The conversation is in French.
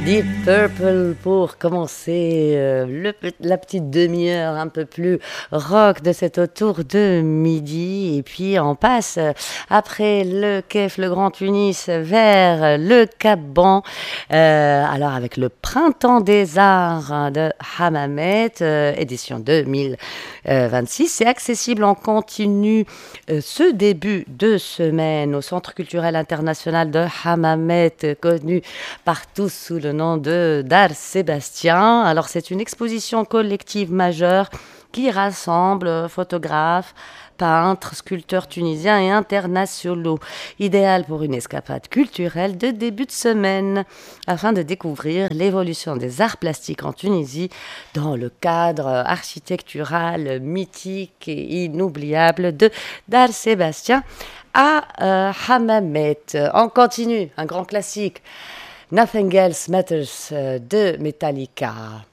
Deep Purple pour commencer la petite demi-heure un peu plus rock de cet autour de midi. Et puis on passe après le Kef, le Grand Tunis, vers le Cap-Ban. Alors avec le Printemps des Arts de Hammamet, édition 2026. C'est accessible en continu ce début de semaine au Centre culturel international de Hammamet, connu partout sous le nom de Dar Sébastien. Alors c'est une exposition collective majeure qui rassemble photographes, peintres, sculpteurs tunisiens et internationaux. Idéal pour une escapade culturelle de début de semaine afin de découvrir l'évolution des arts plastiques en Tunisie dans le cadre architectural mythique et inoubliable de Dar Sébastien à Hammamet. On continue, un grand classique. Nothing Else Matters de Metallica.